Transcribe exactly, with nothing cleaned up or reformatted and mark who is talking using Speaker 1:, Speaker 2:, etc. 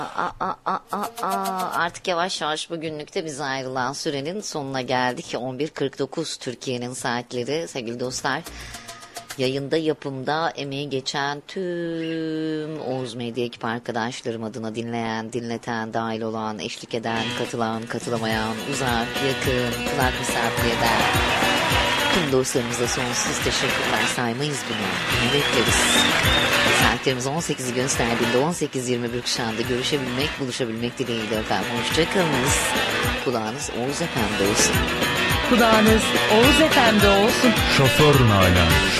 Speaker 1: Aa, aa, aa, aa, aa. Artık yavaş yavaş bugünlükte biz ayrılan sürenin sonuna geldik. on bir kırk dokuz Türkiye'nin saatleri sevgili dostlar. Yayında yapımda emeği geçen tüm Oğuz Medya ekip arkadaşlarım adına dinleyen, dinleten, dahil olan, eşlik eden, katılan, katılamayan, uzak, yakın, kulak misafir eden tüm dostlarımıza sonsuz teşekkürler, saymayız bunu. Bunu bekleriz. Saatlerimiz on sekizi gösterdiğinde on sekiz yirmi bir kuşağında görüşebilmek, buluşabilmek dileğiyle efendim. Hoşçakalınız. Kulağınız Oğuz Efendi olsun.
Speaker 2: Kulağınız Oğuz Efendi olsun.
Speaker 3: Şoför Nalan.